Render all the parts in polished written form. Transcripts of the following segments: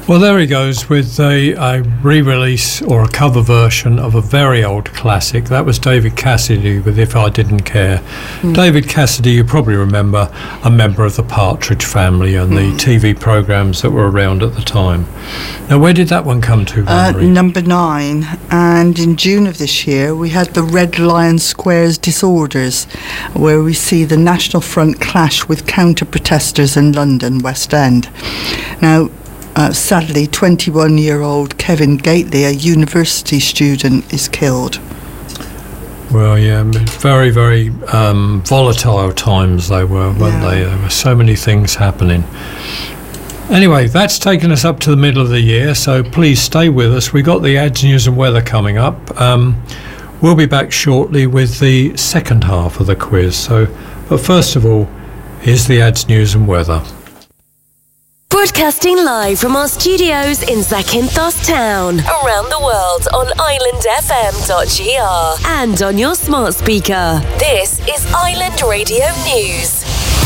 Well, there he goes with a re-release or a cover version of a very old classic. That was David Cassidy with If I Didn't Care. David Cassidy, you probably remember, a member of the Partridge Family and the TV programmes that were around at the time. Now, where did that one come to, Rosemary? Number 9. And in June of this year, we had the Red Lion Square's Disorders, where we see the National Front clash with counter-protesters in London, West End. Now, sadly, 21-year-old Kevin Gately, a university student, is killed. Well, yeah, very, very volatile times they were, weren't they? There were so many things happening. Anyway, that's taken us up to the middle of the year, so please stay with us. We've got the ads, news and weather coming up. We'll be back shortly with the second half of the quiz. But first of all, here's the ads, news and weather. Broadcasting live from our studios in Zakynthos Town, around the world on islandfm.gr and on your smart speaker. This is Island Radio News.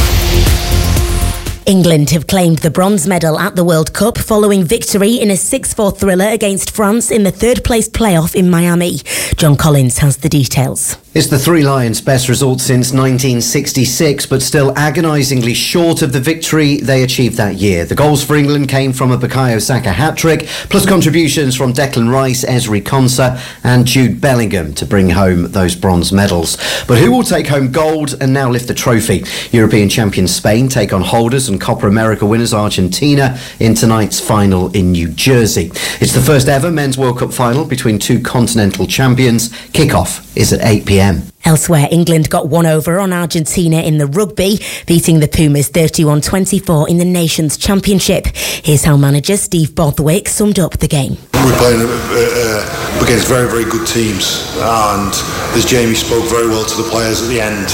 England have claimed the bronze medal at the World Cup following victory in a 6-4 thriller against France in the third-place playoff in Miami. John Collins has the details. It's the Three Lions' best result since 1966, but still agonisingly short of the victory they achieved that year. The goals for England came from a Bukayo Saka hat-trick, plus contributions from Declan Rice, Ezri Konsa and Jude Bellingham to bring home those bronze medals. But who will take home gold and now lift the trophy? European champions Spain take on holders and Copa America winners Argentina in tonight's final in New Jersey. It's the first ever Men's World Cup final between two continental champions. Kick-off is at 8 p.m. Elsewhere, England got one over on Argentina in the rugby, beating the Pumas 31-24 in the Nations Championship. Here's how manager Steve Bothwick summed up the game. We're playing against very, very good teams, and as Jamie spoke very well to the players at the end,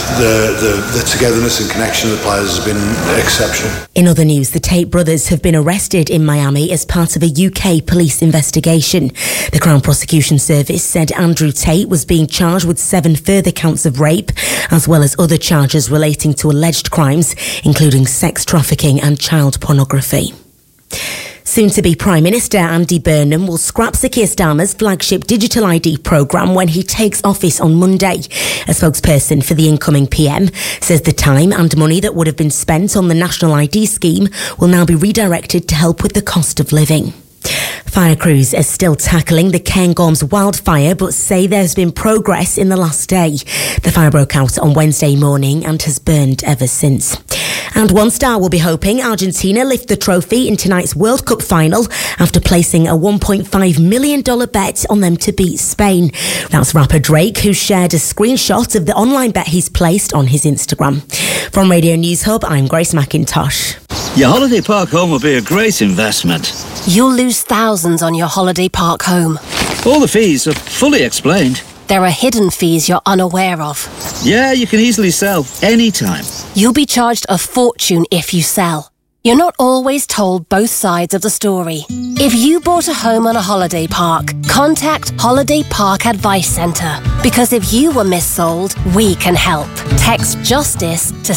the togetherness and connection of the players has been exceptional. In other news, the Tate brothers have been arrested in Miami as part of a UK police investigation. The Crown Prosecution Service said Andrew Tate was being charged with 7 further counts of rape, as well as other charges relating to alleged crimes, including sex trafficking and child pornography. Soon-to-be Prime Minister Andy Burnham will scrap Sir Keir Starmer's flagship digital ID programme when he takes office on Monday. A spokesperson for the incoming PM says the time and money that would have been spent on the National ID scheme will now be redirected to help with the cost of living. Fire crews are still tackling the Cairngorms wildfire but say there's been progress in the last day. The fire broke out on Wednesday morning and has burned ever since. And One Star will be hoping Argentina lift the trophy in tonight's World Cup final after placing a $1.5 million bet on them to beat Spain. That's rapper Drake, who shared a screenshot of the online bet he's placed on his Instagram. From Radio News Hub, I'm Grace McIntosh. Your holiday park home will be a great investment. You'll lose thousands on your holiday park home. All the fees are fully explained. There are hidden fees you're unaware of. Yeah, you can easily sell anytime. You'll be charged a fortune if you sell. You're not always told both sides of the story. If you bought a home on a holiday park, contact Holiday Park Advice Centre. Because if you were missold, we can help. Text JUSTICE to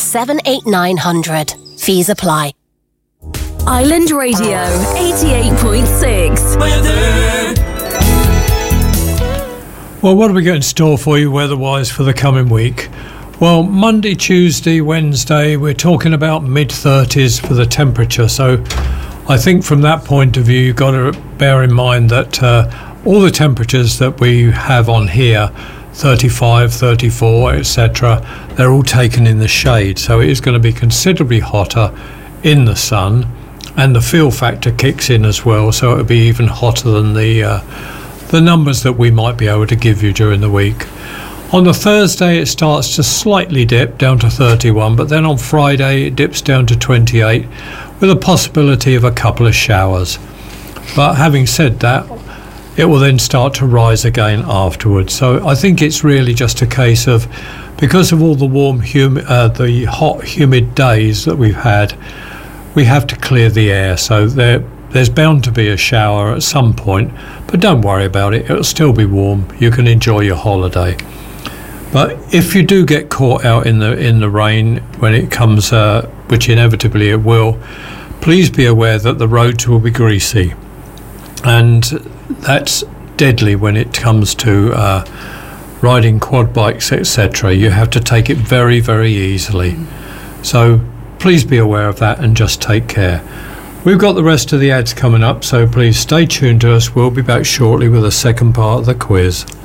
78900. Fees apply. Island Radio 88.6. Well, what have we got in store for you weather-wise for the coming week? Well, Monday, Tuesday, Wednesday, we're talking about mid-30s for the temperature. So I think from that point of view, you've got to bear in mind that all the temperatures that we have on here, 35, 34, etc., they're all taken in the shade. So it is going to be considerably hotter in the sun, and the feel factor kicks in as well. So it'll be even hotter than the numbers that we might be able to give you during the week. On the Thursday, it starts to slightly dip down to 31, but then on Friday, it dips down to 28 with a possibility of a couple of showers. But having said that, it will then start to rise again afterwards. So I think it's really just a case of, because of all the warm, the hot, humid days that we've had, we have to clear the air. So there's bound to be a shower at some point, but don't worry about it. It'll still be warm. You can enjoy your holiday. But if you do get caught out in the rain when it comes, which inevitably it will, please be aware that the roads will be greasy, and that's deadly when it comes to riding quad bikes, etc. You have to take it very, very easily. So please be aware of that and just take care. We've got the rest of the ads coming up, so please stay tuned to us. We'll be back shortly with the second part of the quiz.